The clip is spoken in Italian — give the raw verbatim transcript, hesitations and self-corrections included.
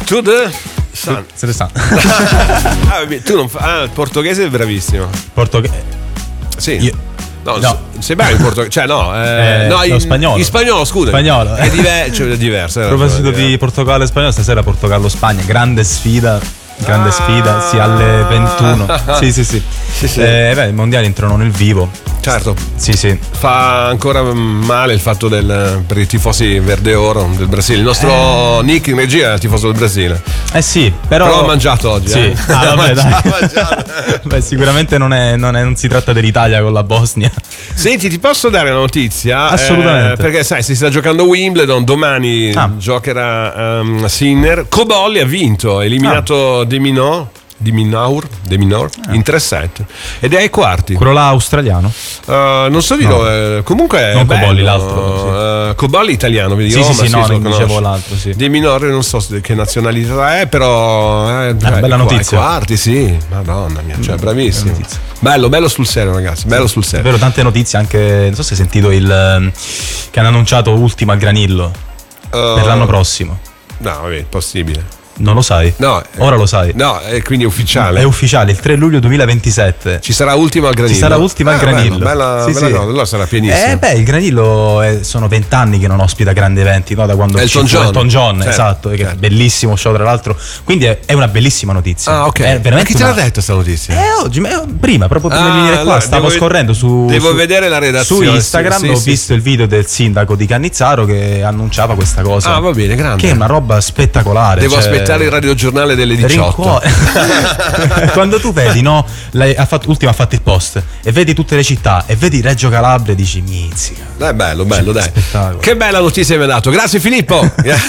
To the sun. Se ne sta. Ah, tu non fa... Ah, il portoghese è bravissimo. Portoghese. Sì. Io... No, no. sei bravo in portoghese. Cioè, no, eh, eh, no, in no, spagnolo. In spagnolo, scusa. Spagnolo. È, diver- cioè, è diverso. A proposito di Portogallo e Spagna, stasera Portogallo-Spagna, grande sfida. Grande ah. sfida, sì, alle ventuno. Sì, sì, sì. sì, sì. Eh, beh, i mondiali entrano nel vivo. Certo. Sì, sì. Fa ancora male il fatto del per i tifosi verde oro del Brasile. Il nostro eh. Nick in regia è il tifoso del Brasile. Eh sì, però. Però ha mangiato oggi. Sì. Eh? Ah, vabbè, dai. Beh, sicuramente non, è, non, è, non si tratta dell'Italia con la Bosnia. Senti, ti posso dare una notizia? Assolutamente. Eh, perché sai, si sta giocando Wimbledon, domani ah. giocherà um, Sinner. Cobolli ha vinto, ha eliminato ah. De Minaur. Di Minaur, De Minaur ah. in tre set ed è ai quarti. Quello là australiano? Uh, non so dirlo, no. eh, comunque non bello, Cobolli, l'altro. Sì. Uh, Cobolli italiano, vedi? Sì, oh, sì, sì, sì, no, non dicevo l'altro, sì. De Minaur non so che nazionalità è, però è una eh, bella notizia. Ai quarti, sì. Madonna mia, cioè bravissimo. Bello, bello sul serio, ragazzi, bello sì, sul serio. È vero, tante notizie anche, non so se hai sentito il che hanno annunciato Ultima al Granillo uh, per l'anno prossimo. No, vabbè, impossibile. Non lo sai? No. Ora lo sai? No, è quindi ufficiale. È ufficiale, il tre luglio duemilaventisette. Ci sarà Ultima al Granillo. Ci sarà Ultima al ah, Granillo. Bella, sì, bella sì. cosa, allora sarà pienissimo. Eh beh, il Granillo è, sono vent'anni che non ospita grandi eventi, no? Da quando Elton John. Elton John, certo, esatto, certo. Che è bellissimo show tra l'altro. Quindi è, è una bellissima notizia. Ah, ok. È Ma chi te una... l'ha detto questa notizia? Eh, oggi, prima, proprio prima ah, di venire qua, allora, stavo devo, scorrendo su Devo su, vedere la redazione. Su Instagram sì, ho sì, visto sì. il video del sindaco di Cannizzaro che annunciava questa cosa. Ah, va bene, grande. Che è una roba spettacolare. Devo cioè... aspettare il radiogiornale delle diciotto. Quando tu vedi, no? Lei ha fatto, Ultima ha fatto il post e vedi tutte le città e vedi Reggio Calabria e dici mizzica. È bello, bello, cioè, dai. Che bella notizia mi hai dato. Grazie Filippo.